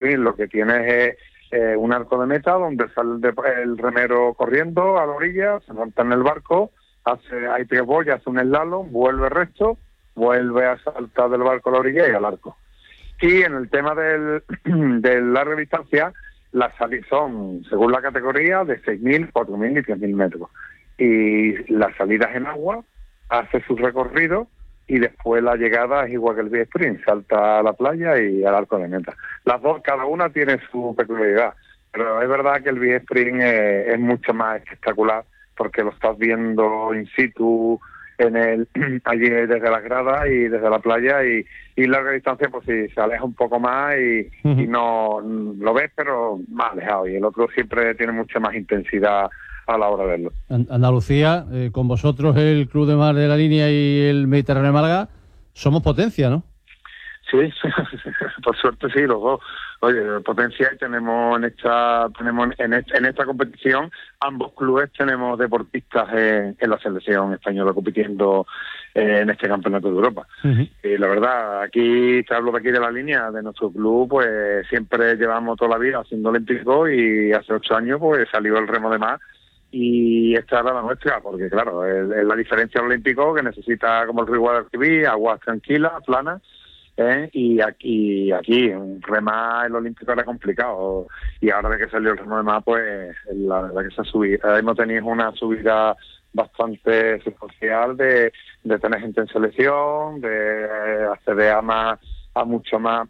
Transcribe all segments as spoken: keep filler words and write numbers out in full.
sprint lo que tienes es eh, un arco de meta donde sale el, de, el remero corriendo a la orilla, se monta en el barco, hace hay tres boyas, hace un slalom, vuelve recto, vuelve a saltar del barco a la orilla y al arco. Y en el tema del de larga distancia, las salidas son, según la categoría, de seis mil, cuatro mil y tres mil metros. Y las salidas en agua, hace su recorrido y después la llegada es igual que el B-Sprint, salta a la playa y al arco de meta. Las dos, cada una tiene su peculiaridad, pero es verdad que el B-Sprint es, es mucho más espectacular porque lo estás viendo in situ, en el allí desde las gradas y desde la playa, y, y larga distancia pues sí, se aleja un poco más y, uh-huh. y no lo ves pero más alejado, y el otro siempre tiene mucha más intensidad a la hora de verlo. Andalucía, eh, con vosotros el Club de Mar de la Línea y el Mediterráneo de Málaga, somos potencia, ¿no? Sí, por suerte sí, los dos. Oye, potencia tenemos en esta tenemos en esta, en esta competición, ambos clubes tenemos deportistas en, en la selección española compitiendo eh, en este campeonato de Europa. Uh-huh. Y la verdad, aquí te hablo de aquí de la línea, de nuestro club, pues siempre llevamos toda la vida haciendo olímpico, y hace ocho años pues salió el remo de mar. Y esta era la nuestra, porque claro, es, es la diferencia del olímpico, que necesita, como el río Guadalquivir, aguas tranquilas, planas, ¿eh? y aquí aquí un remar el olímpico era complicado, y ahora de que salió el remo de mar, pues la verdad que se ha subido, hemos tenido una subida bastante sustancial de, de tener gente en selección, de acceder a más, a mucho más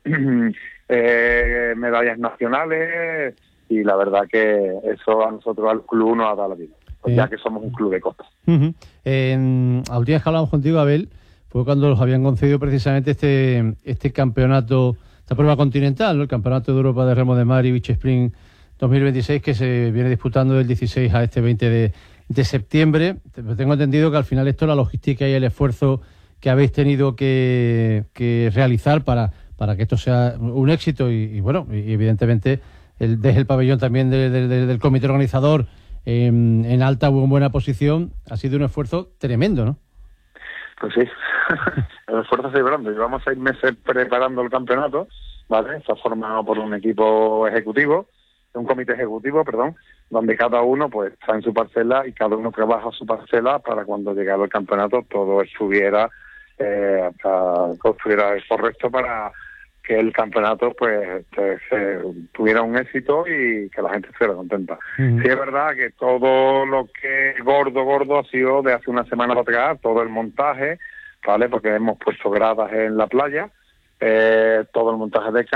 eh, medallas nacionales. Y la verdad que eso a nosotros, al club, nos ha dado la vida, pues eh. ya que somos un club de costa. Uh-huh. En, a última vez que hablamos contigo, Abel, fue cuando nos habían concedido precisamente este este campeonato, esta prueba continental, ¿no? El Campeonato de Europa de Remo de Mar y Beach Sprint dos mil veintiséis, que se viene disputando del dieciséis a este veinte de, de septiembre. Tengo entendido que al final esto, la logística y el esfuerzo que habéis tenido que, que realizar para, para que esto sea un éxito, y, y bueno, y evidentemente El, desde el pabellón también de, de, de, del comité organizador eh, en alta o en buena posición, ha sido un esfuerzo tremendo, ¿no? Pues sí, el esfuerzo es grande. Llevamos seis meses preparando el campeonato, ¿vale? Está formado por un equipo ejecutivo, un comité ejecutivo, perdón, donde cada uno pues está en su parcela y cada uno trabaja su parcela para cuando llegara el campeonato todo estuviera, eh, estuviera correcto para que el campeonato pues se, se tuviera un éxito y que la gente estuviera contenta. Uh-huh. Sí, es verdad que todo lo que gordo, gordo ha sido de hace una semana para atrás, todo el montaje, ¿vale? Porque hemos puesto gradas en la playa, eh, todo el montaje de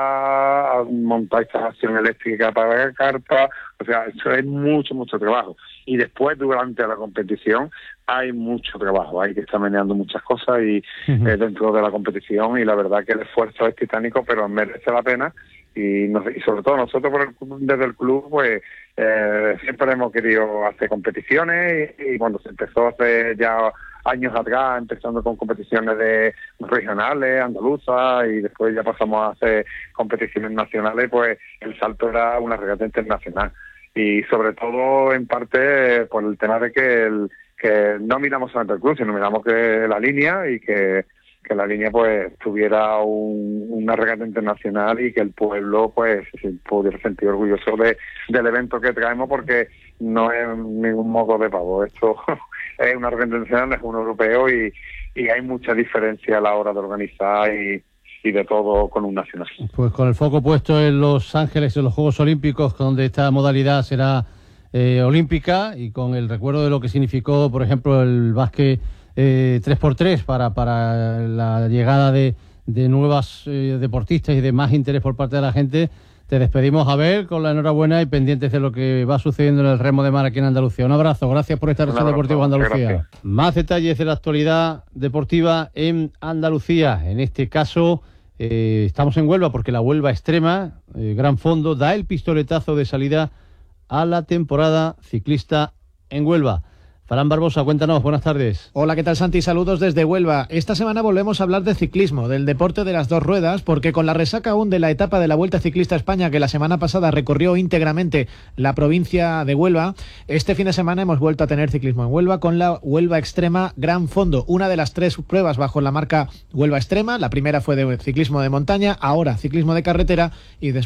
carpa, montar instalación eléctrica para la carpa, o sea, eso es mucho, mucho trabajo. Y después, durante la competición, hay mucho trabajo, hay que estar meneando muchas cosas y uh-huh. eh, dentro de la competición, y la verdad que el esfuerzo es titánico, pero merece la pena. Y, nos, y sobre todo nosotros por el, desde el club pues eh, siempre hemos querido hacer competiciones, y, y cuando se empezó hace ya años atrás, empezando con competiciones de regionales, andaluzas, y después ya pasamos a hacer competiciones nacionales, pues el salto era una regata internacional. Y sobre todo en parte por el tema de que el que no miramos solamente el club, sino miramos que la línea, y que, que la línea pues tuviera un, una regata internacional, y que el pueblo pues se pudiera sentir orgulloso de, del evento que traemos, porque no es ningún modo de pavo. Esto es una regata internacional, es un europeo, y, y hay mucha diferencia a la hora de organizar y, y de todo con un nacional. Pues con el foco puesto en Los Ángeles, en los Juegos Olímpicos, donde esta modalidad será Eh, olímpica, y con el recuerdo de lo que significó, por ejemplo, el básquet eh, tres por tres para, para la llegada de, de nuevas eh, deportistas y de más interés por parte de la gente, te despedimos, Abel, con la enhorabuena y pendientes de lo que va sucediendo en el remo de mar aquí en Andalucía. Un abrazo, gracias por estar en Región Deportiva Andalucía. Gracias. Más detalles de la actualidad deportiva en Andalucía. En este caso, eh, estamos en Huelva, porque la Huelva Extrema, eh, Gran Fondo, da el pistoletazo de salida a la temporada ciclista en Huelva. Fran Barbosa, cuéntanos, buenas tardes. Hola, ¿qué tal, Santi? Saludos desde Huelva. Esta semana volvemos a hablar de ciclismo, del deporte de las dos ruedas, porque con la resaca aún de la etapa de la Vuelta Ciclista a España, que la semana pasada recorrió íntegramente la provincia de Huelva, este fin de semana hemos vuelto a tener ciclismo en Huelva con la Huelva Extrema Gran Fondo, una de las tres pruebas bajo la marca Huelva Extrema. La primera fue de ciclismo de montaña, ahora ciclismo de carretera, y después